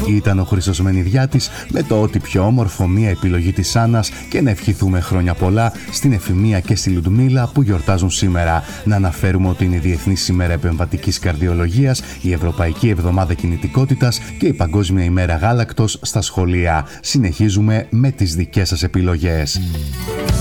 Ήταν ο Χρήστος Μενιδιάτης με το ό,τι πιο όμορφο, μια επιλογή της Άννας, και να ευχηθούμε χρόνια πολλά στην Εφημία και στη Λουντμίλα που γιορτάζουν σήμερα. Να αναφέρουμε ότι είναι η Διεθνής ημέρα επεμβατικής καρδιολογίας, η Ευρωπαϊκή Εβδομάδα Κινητικότητας και η Παγκόσμια ημέρα γάλακτος στα σχολεία. Συνεχίζουμε με τις δικές σας επιλογές.